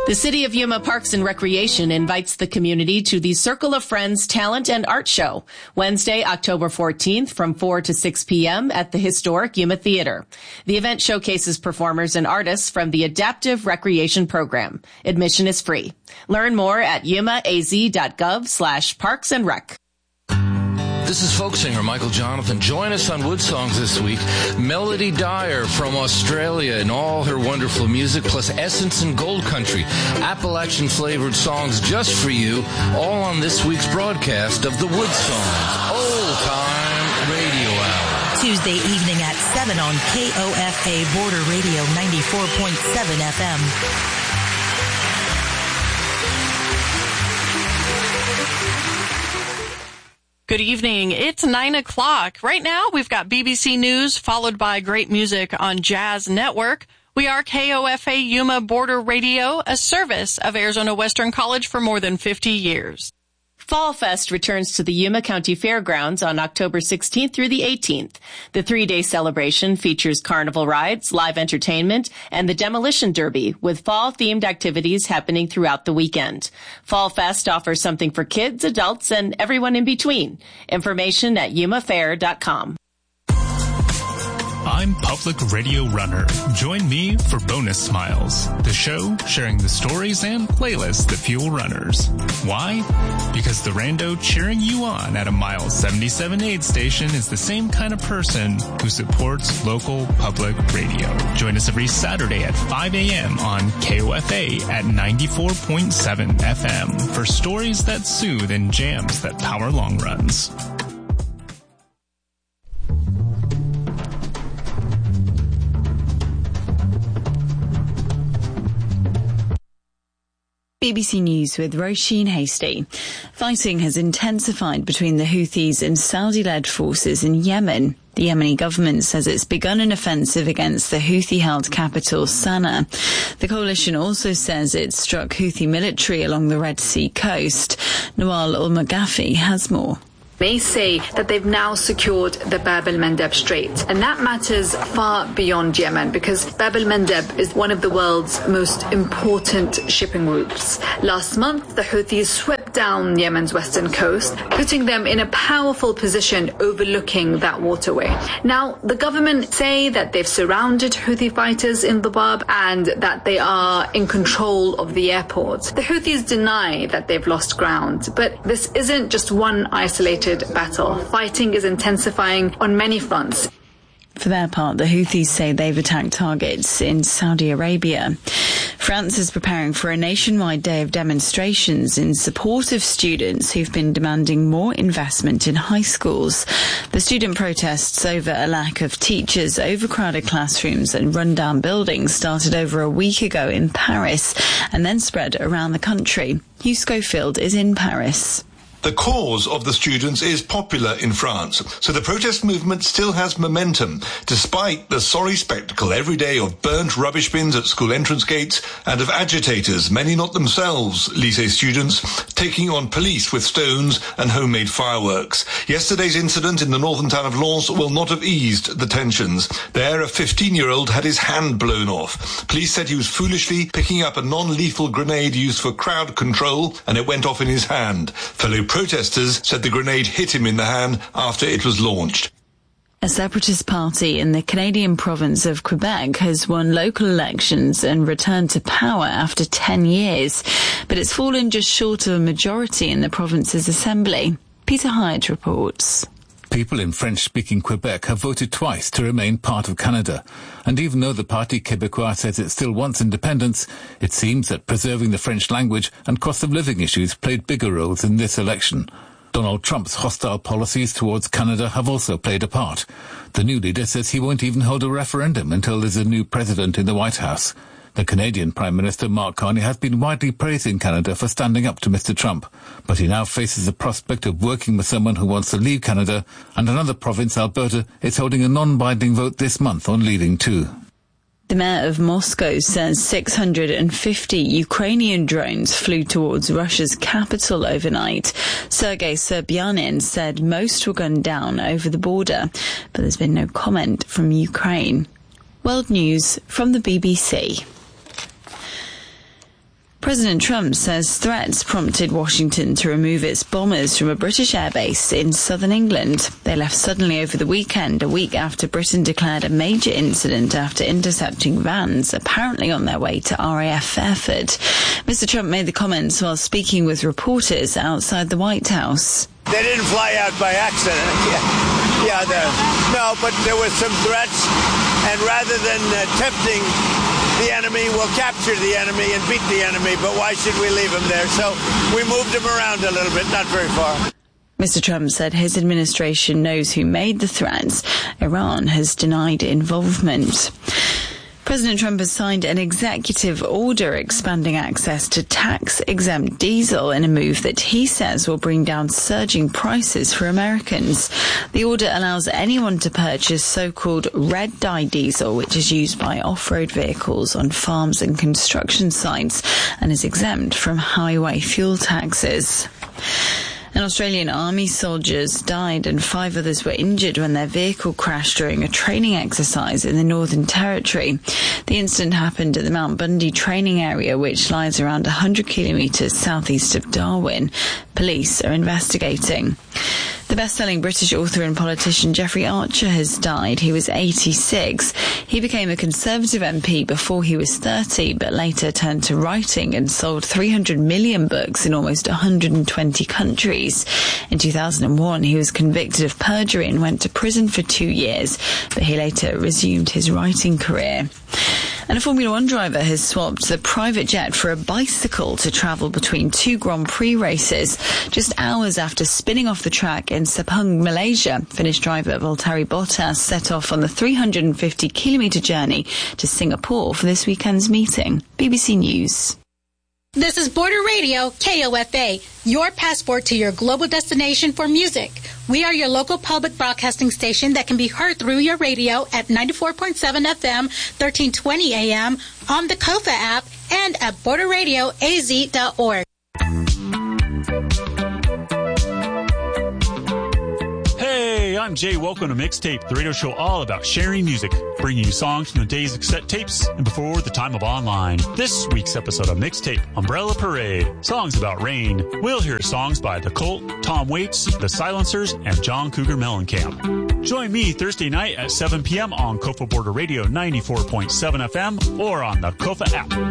The City of Yuma Parks and Recreation invites the community to the Circle of Friends Talent and Art Show, Wednesday, October 14th from 4 to 6 p.m. at the historic Yuma Theater. The event showcases performers and artists from the Adaptive Recreation Program. Admission is free. Learn more at yumaaz.gov/parksandrec. This is folk singer Michael Jonathan. Join us on Wood Songs this week. Melody Dyer from Australia and all her wonderful music, plus Essence and Gold Country, Appalachian-flavored songs just for you, all on this week's broadcast of the Wood Songs Old Time Radio Hour. Tuesday evening at 7 on KOFA Border Radio 94.7 FM. Good evening. It's 9 o'clock. Right now, we've got BBC News, followed by great music on Jazz Network. We are KOFA Yuma Border Radio, a service of Arizona Western College for more than 50 years. Fall Fest returns to the Yuma County Fairgrounds on October 16th through the 18th. The 3-day celebration features carnival rides, live entertainment, and the Demolition Derby, with fall-themed activities happening throughout the weekend. Fall Fest offers something for kids, adults, and everyone in between. Information at yumafair.com. I'm Public Radio Runner. Join me for Bonus Smiles, the show sharing the stories and playlists that fuel runners. Why? Because the rando cheering you on at a Mile 77 aid station is the same kind of person who supports local public radio. Join us every Saturday at 5 a.m. on KOFA at 94.7 FM for stories that soothe and jams that power long runs. BBC News with Roisin Hasty. Fighting has intensified between the Houthis and Saudi-led forces in Yemen. The Yemeni government says it's begun an offensive against the Houthi-held capital, Sana'a. The coalition also says it struck Houthi military along the Red Sea coast. Nawal al-Maghafi has more. They say that they've now secured the Bab el-Mandeb Strait, and that matters far beyond Yemen because Bab el-Mandeb is one of the world's most important shipping routes. Last month, the Houthis swept down Yemen's western coast, putting them in a powerful position overlooking that waterway. Now, the government say that they've surrounded Houthi fighters in the Bab and that they are in control of the airport. The Houthis deny that they've lost ground, but this isn't just one isolated battle. Fighting is intensifying on many fronts. For their part, the Houthis say they've attacked targets in Saudi Arabia. France is preparing for a nationwide day of demonstrations in support of students who've been demanding more investment in high schools. The student protests over a lack of teachers, overcrowded classrooms and rundown buildings started over a week ago in Paris and then spread around the country. Hugh Schofield is in Paris. The cause of the students is popular in France, so the protest movement still has momentum, despite the sorry spectacle every day of burnt rubbish bins at school entrance gates and of agitators, many not themselves lycée students, taking on police with stones and homemade fireworks. Yesterday's incident in the northern town of Lens will not have eased the tensions. There, a 15-year-old had his hand blown off. Police said he was foolishly picking up a non-lethal grenade used for crowd control, and it went off in his hand. Fellow protesters said the grenade hit him in the hand after it was launched. A separatist party in the Canadian province of Quebec has won local elections and returned to power after 10 years, but it's fallen just short of a majority in the province's assembly. Peter Hyde reports. People in French-speaking Quebec have voted twice to remain part of Canada. And even though the Parti Québécois says it still wants independence, it seems that preserving the French language and cost of living issues played bigger roles in this election. Donald Trump's hostile policies towards Canada have also played a part. The new leader says he won't even hold a referendum until there's a new president in the White House. The Canadian Prime Minister Mark Carney has been widely praising Canada for standing up to Mr. Trump, but he now faces the prospect of working with someone who wants to leave Canada, and another province, Alberta, is holding a non-binding vote this month on leaving too. The mayor of Moscow says 650 Ukrainian drones flew towards Russia's capital overnight. Sergei Sobyanin said most were gunned down over the border, but there's been no comment from Ukraine. World News from the BBC. President Trump says threats prompted Washington to remove its bombers from a British airbase in southern England. They left suddenly over the weekend, a week after Britain declared a major incident after intercepting vans, apparently on their way to RAF Fairford. Mr. Trump made the comments while speaking with reporters outside the White House. They didn't fly out by accident. No, but there were some threats, and rather than tempting the enemy, we'll capture the enemy and beat the enemy, but why should we leave them there? So we moved them around a little bit, not very far. Mr. Trump said his administration knows who made the threats. Iran has denied involvement. President Trump has signed an executive order expanding access to tax-exempt diesel in a move that he says will bring down surging prices for Americans. The order allows anyone to purchase so-called red dye diesel, which is used by off-road vehicles on farms and construction sites, and is exempt from highway fuel taxes. An Australian army soldiers died and 5 others were injured when their vehicle crashed during a training exercise in the Northern Territory. The incident happened at the Mount Bundy training area, which lies around 100 kilometres southeast of Darwin. Police are investigating. The best-selling British author and politician Jeffrey Archer has died. He was 86. He became a Conservative MP before he was 30, but later turned to writing and sold 300 million books in almost 120 countries. In 2001, he was convicted of perjury and went to prison for 2 years, but he later resumed his writing career. And a Formula One driver has swapped the private jet for a bicycle to travel between 2 Grand Prix races. Just hours after spinning off the track in Sepang, Malaysia, Finnish driver Valtteri Bottas set off on the 350-kilometre journey to Singapore for this weekend's meeting. BBC News. This is Border Radio, KOFA, your passport to your global destination for music. We are your local public broadcasting station that can be heard through your radio at 94.7 FM, 1320 AM, on the KOFA app, and at borderradioaz.org. Hey, I'm Jay. Welcome to Mixtape, the radio show all about sharing music, bringing you songs from the days of cassette tapes and before the time of online. This week's episode of Mixtape, Umbrella Parade, songs about rain. We'll hear songs by The Cult, Tom Waits, The Silencers, and John Cougar Mellencamp. Join me Thursday night at 7 p.m. on KOFA Border Radio 94.7 FM or on the KOFA app.